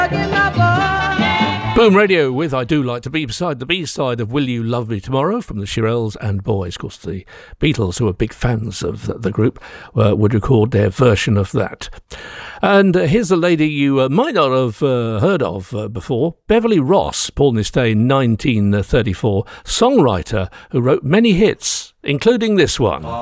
Boom Radio with I Do Like to Be beside the B-side of Will You Love Me Tomorrow from the Shirelles and Boys. Of course, the Beatles, who are big fans of the group, would record their version of that. And here's a lady you might not have heard of before, Beverly Ross, born this day in 1934, songwriter who wrote many hits, including this one.